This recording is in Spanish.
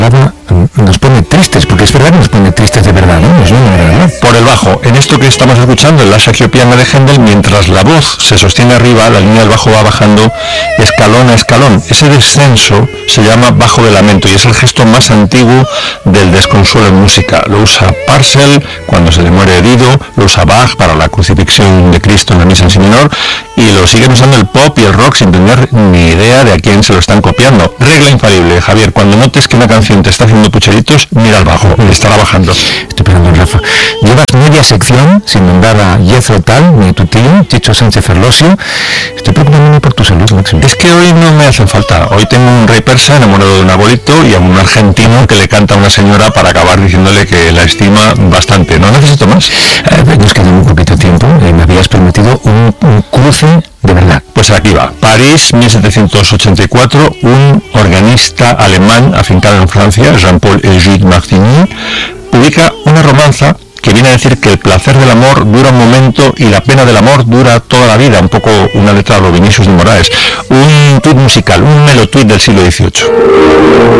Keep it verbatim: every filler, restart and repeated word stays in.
nos pone tristes, porque es verdad que nos pone tristes de verdad, ¿no? Es una verdad. Por el bajo, en esto que estamos escuchando, el Adagio piano de Händel, mientras la voz se sostiene arriba, la línea del bajo va bajando escalón a escalón. Ese descenso se llama bajo de lamento y es el gesto más antiguo del desconsuelo en música. Lo usa Purcell cuando se le muere herido, lo usa Bach para la crucifixión de Cristo en la misa en si menor, y lo siguen usando el pop y el rock sin tener ni idea de a quién se lo están copiando. Regla infalible, Javier, cuando notes que una canción te está haciendo pucheritos, mira al bajo, le estará bajando. Estoy pensando, Rafa. Llevas media sección sin nombrar a Jethro Tull, ni a tu tío, Chicho Sánchez Ferlosio. Estoy preocupándome por tu salud, Máximo. Es que hoy no me hacen falta. Hoy tengo un rey persa enamorado de un abuelito y a un argentino que le canta a una señora para acabar diciéndole que la estima bastante. ¿No necesito más? Eh, nos queda muy poquito tiempo. Eh, me habías prometido un, un cruce de verdad. Pues aquí va. París, mil setecientos ochenta y cuatro, un organista alemán afincado en Francia, Jean-Paul Egide Martigny, publica una romanza que viene a decir que el placer del amor dura un momento y la pena del amor dura toda la vida, un poco una letra de los Vinicius de Moraes, un tuit musical, un melotuit del siglo dieciocho.